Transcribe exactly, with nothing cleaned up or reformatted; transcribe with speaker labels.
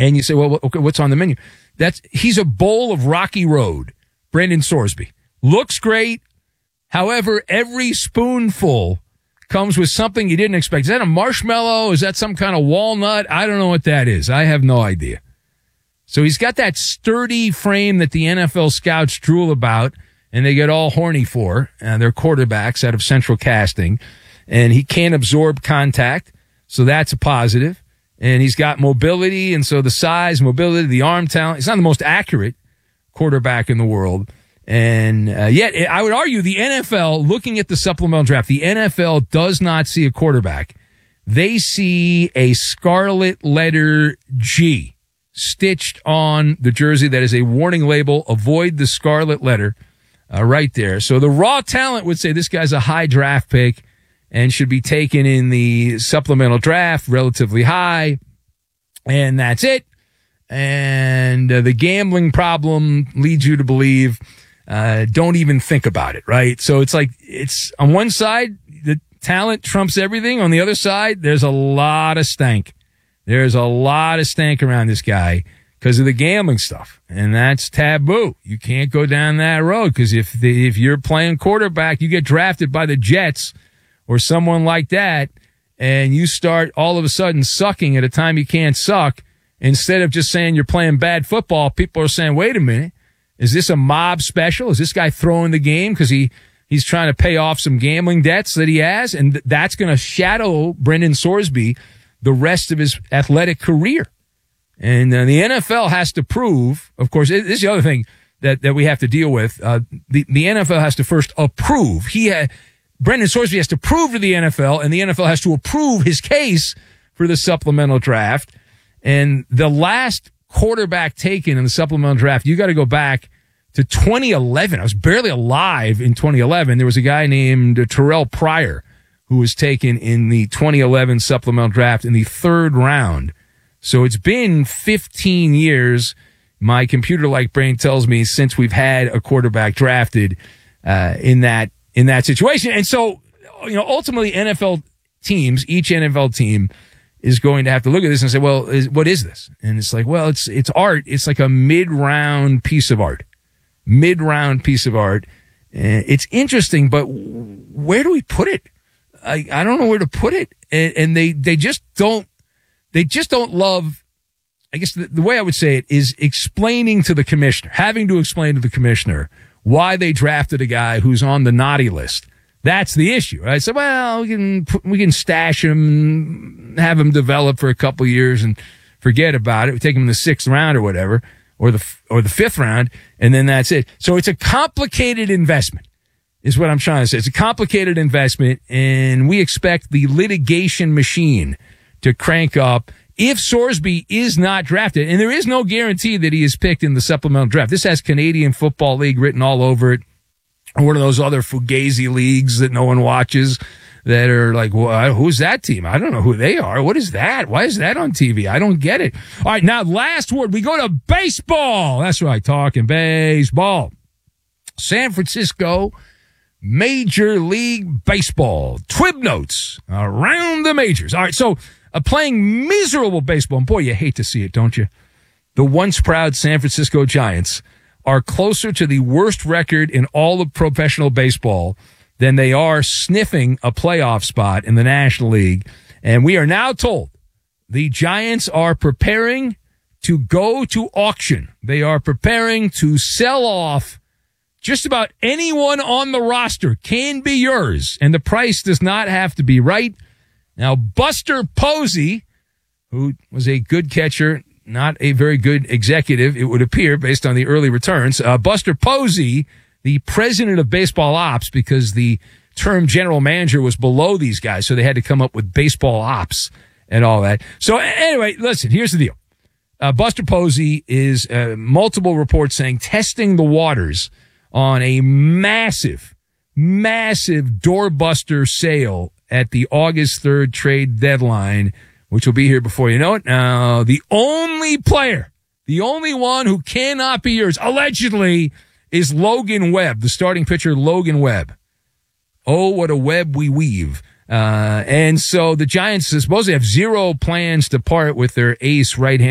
Speaker 1: And you say, well, okay, what's on the menu? That's he's a bowl of Rocky Road, Brendan Sorsby. Looks great. However, every spoonful comes with something you didn't expect. Is that a marshmallow? Is that some kind of walnut? I don't know what that is. I have no idea. So he's got that sturdy frame that the N F L scouts drool about, and they get all horny for. Uh, they're quarterbacks out of Central Casting, and he can't absorb contact, so that's a positive. And he's got mobility, and so the size, mobility, the arm talent. He's not the most accurate quarterback in the world. And uh, yet, I would argue the N F L, looking at the supplemental draft, the N F L does not see a quarterback. They see a scarlet letter G stitched on the jersey that is a warning label. Avoid the scarlet letter uh, right there. So the raw talent would say this guy's a high draft pick and should be taken in the supplemental draft, relatively high. And that's it. And uh, the gambling problem leads you to believe, uh, don't even think about it, right? So it's like, it's on one side, the talent trumps everything. On the other side, there's a lot of stank. There's a lot of stank around this guy because of the gambling stuff. And that's taboo. You can't go down that road because if the, if you're playing quarterback, you get drafted by the Jets or someone like that, and you start all of a sudden sucking at a time you can't suck, instead of just saying you're playing bad football, people are saying, wait a minute, is this a mob special? Is this guy throwing the game because he, he's trying to pay off some gambling debts that he has? And th- that's going to shadow Brendan Sorsby the rest of his athletic career. And uh, the N F L has to prove, of course, this is the other thing that, that we have to deal with. Uh, the, the N F L has to first approve. He ha- Brendan Sorsby has to prove to the N F L, and the N F L has to approve his case for the supplemental draft. And the last quarterback taken in the supplemental draft, you got to go back to twenty eleven. I was barely alive in twenty eleven. There was a guy named Terrell Pryor who was taken in the twenty eleven supplemental draft in the third round. So it's been fifteen years. My computer-like brain tells me since we've had a quarterback drafted uh, in that in that situation. And so, you know, ultimately N F L teams, each N F L team is going to have to look at this and say, well, is, what is this? And it's like, well, it's, it's art. It's like a mid-round piece of art, mid-round piece of art. And it's interesting, but where do we put it? I, I don't know where to put it. And, and they, they just don't, they just don't love, I guess the, the way I would say it is explaining to the commissioner, having to explain to the commissioner why they drafted a guy who's on the naughty list. That's the issue, right? So, well, we can put, we can stash him, have him develop for a couple of years and forget about it. We take him in the sixth round or whatever, or the or the fifth round, and then that's it. So it's a complicated investment, is what I'm trying to say. It's a complicated investment, and we expect the litigation machine to crank up if Sorsby is not drafted. And there is no guarantee that he is picked in the supplemental draft. This has Canadian Football League written all over it. Or one of those other Fugazi leagues that no one watches that are like, well, who's that team? I don't know who they are. What is that? Why is that on T V? I don't get it. All right, now last word. We go to baseball. That's right, talking baseball. San Francisco Major League Baseball. Twib notes around the majors. All right, so uh, playing miserable baseball. And boy, you hate to see it, don't you? The once proud San Francisco Giants are closer to the worst record in all of professional baseball than they are sniffing a playoff spot in the National League. And we are now told the Giants are preparing to go to auction. They are preparing to sell off just about anyone on the roster. Can be yours, and the price does not have to be right. Now, Buster Posey, who was a good catcher, not a very good executive, it would appear, based on the early returns. Uh, Buster Posey, the president of baseball ops, because the term general manager was below these guys, so they had to come up with baseball ops and all that. So anyway, listen, here's the deal. Uh, Buster Posey is uh, multiple reports saying testing the waters on a massive, massive doorbuster sale at the August third trade deadline, which will be here before you know it. Now, the only player, the only one who cannot be yours, allegedly, is Logan Webb, the starting pitcher, Logan Webb. Oh, what a web we weave. Uh, and so the Giants supposedly have zero plans to part with their ace right-hand